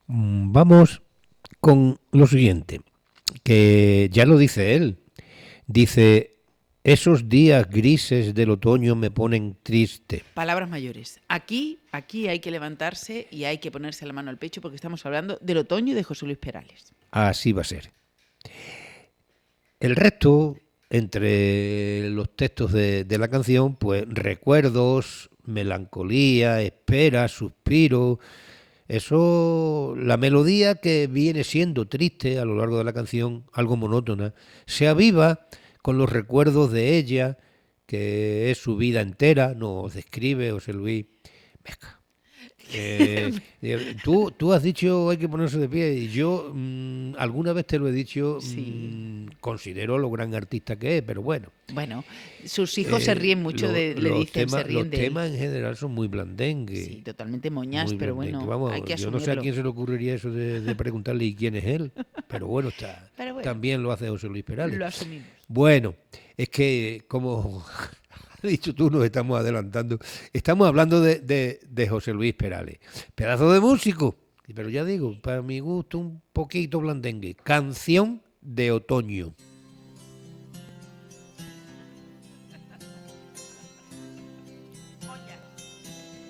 Vamos con lo siguiente, que ya lo dice él. Dice, esos días grises del otoño me ponen triste. Palabras mayores. Aquí hay que levantarse y hay que ponerse la mano al pecho porque estamos hablando del otoño de José Luis Perales. Así va a ser. El resto, entre los textos de la canción, pues recuerdos, melancolía, espera, suspiro. Eso, la melodía que viene siendo triste a lo largo de la canción, algo monótona, se aviva con los recuerdos de ella, que es su vida entera, nos describe José Luis. Venga, tú has dicho hay que ponerse de pie y yo alguna vez te lo he dicho, Sí. considero lo gran artista que es, pero bueno, Bueno, sus hijos se ríen mucho le dicen, se ríen los de él. temas en general son muy blandengues. Sí, totalmente moñas, Muy pero blandengue. bueno, hay Vamos, que yo no sé a asumirlo. quién se le ocurriría eso de preguntarle ¿y quién es él? Pero bueno, Pero bueno, también lo hace José Luis Perales. lo asumimos. Bueno, es que como has dicho tú, nos estamos adelantando. Estamos hablando de José Luis Perales. Pedazo de músico. Pero ya digo, para mi gusto un poquito blandengue. Canción de otoño.